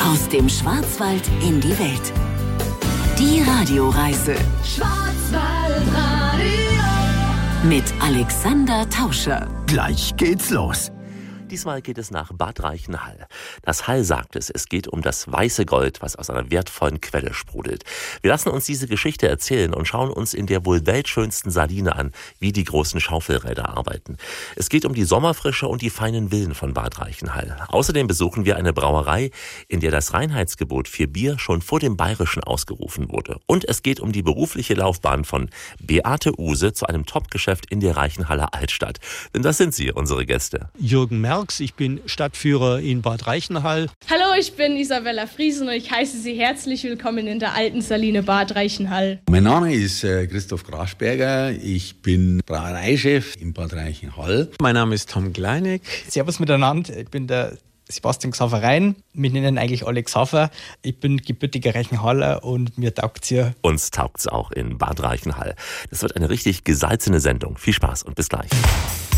Aus dem Schwarzwald in die Welt. Die Radioreise Schwarzwaldradio mit Alexander Tauscher. Gleich geht's los. Diesmal geht es nach Bad Reichenhall. Das Hall sagt es geht um das weiße Gold, was aus einer wertvollen Quelle sprudelt. Wir lassen uns diese Geschichte erzählen und schauen uns in der wohl weltschönsten Saline an, wie die großen Schaufelräder arbeiten. Es geht um die Sommerfrische und die feinen Villen von Bad Reichenhall. Außerdem besuchen wir eine Brauerei, in der das Reinheitsgebot für Bier schon vor dem Bayerischen ausgerufen wurde. Und es geht um die berufliche Laufbahn von Beate Uhse zu einem Top-Geschäft in der Reichenhaller Altstadt. Denn das sind sie, unsere Gäste. Jürgen Merx, ich bin Stadtführer in Bad Reichenhall. Hallo, ich bin Isabella Friesen und ich heiße Sie herzlich willkommen in der alten Saline Bad Reichenhall. Mein Name ist Christoph Graschberger, ich bin Brauereichef in Bad Reichenhall. Mein Name ist Tom Kleinig. Servus miteinander, ich bin der Sebastian Xaver Rein. Wir nennen eigentlich alle Xaver. Ich bin gebürtiger Reichenhaller und mir taugt's hier. Uns taugt's auch in Bad Reichenhall. Das wird eine richtig gesalzene Sendung. Viel Spaß und bis gleich.